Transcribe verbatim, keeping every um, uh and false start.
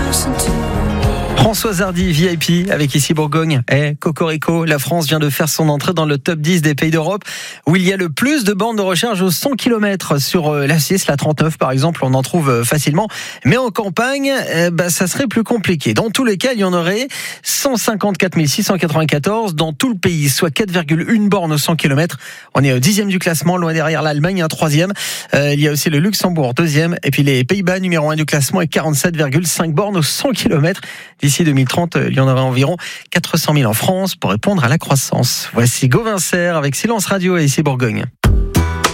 Françoise Hardy, V I P, avec ici Bourgogne. Eh, Cocorico, la France vient de faire son entrée dans le top dix des pays d'Europe où il y a le plus de bornes de recharge aux cent kilomètres. Sur la six, la trente-neuf par exemple, on en trouve facilement. Mais en campagne, eh ben, ça serait plus compliqué. Dans tous les cas, il y en aurait cent cinquante-quatre mille six cent quatre-vingt-quatorze dans tout le pays, soit quatre virgule un bornes aux cent kilomètres. On est au dixième du classement, loin derrière l'Allemagne, un troisième. Euh, il y a aussi le Luxembourg, deuxième. Et puis les Pays-Bas, numéro un du classement, et quarante-sept virgule cinq bornes aux cent kilomètres. D'ici deux mille trente, il y en aura environ quatre cent mille en France pour répondre à la croissance. Voici Gauvin avec Silence Radio et ici Bourgogne.